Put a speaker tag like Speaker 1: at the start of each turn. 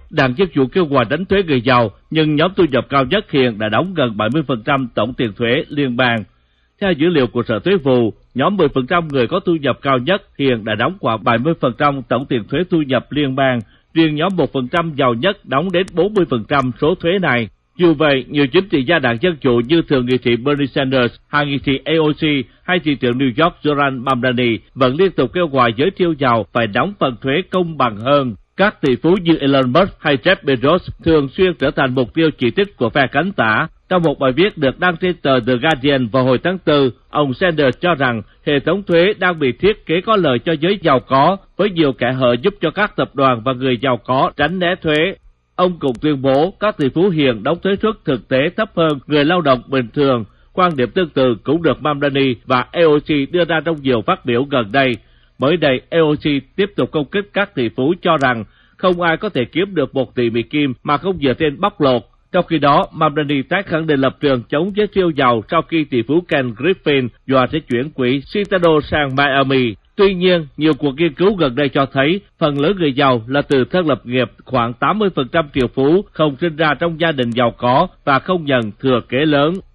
Speaker 1: Đảng Dân Chủ kêu gọi đánh thuế người giàu, nhưng nhóm thu nhập cao nhất hiện đã đóng gần 70% tổng tiền thuế liên bang. Theo dữ liệu của Sở Thuế vụ, nhóm 10% người có thu nhập cao nhất hiện đã đóng khoảng 70% tổng tiền thuế thu nhập liên bang, riêng nhóm 1% giàu nhất đóng đến 40% số thuế này. Dù vậy, nhiều chính trị gia Đảng Dân Chủ như Thượng nghị sĩ Bernie Sanders, Hạ nghị sĩ AOC hay thị trưởng New York Zoran Mamdani vẫn liên tục kêu gọi giới siêu giàu phải đóng phần thuế công bằng hơn. Các tỷ phú như Elon Musk hay Jeff Bezos thường xuyên trở thành mục tiêu chỉ trích của phe cánh tả. Trong một bài viết được đăng trên tờ The Guardian vào hồi tháng 4, ông Sanders cho rằng hệ thống thuế đang bị thiết kế có lợi cho giới giàu có, với nhiều kẽ hở giúp cho các tập đoàn và người giàu có tránh né thuế. Ông cũng tuyên bố các tỷ phú hiện đóng thuế suất thực tế thấp hơn người lao động bình thường. Quan điểm tương tự cũng được Mamdani và AOC đưa ra trong nhiều phát biểu gần đây. Mới đây, AOC tiếp tục công kích các tỷ phú cho rằng không ai có thể kiếm được 1 tỷ Mỹ Kim mà không dựa trên bóc lột. Trong khi đó, Mamdani tái khẳng định lập trường chống giới siêu giàu sau khi tỷ phú Ken Griffin dọa sẽ chuyển quỹ Citadel sang Miami. Tuy nhiên, nhiều cuộc nghiên cứu gần đây cho thấy phần lớn người giàu là từ thân lập nghiệp, khoảng 80% triệu phú không sinh ra trong gia đình giàu có và không nhận thừa kế lớn.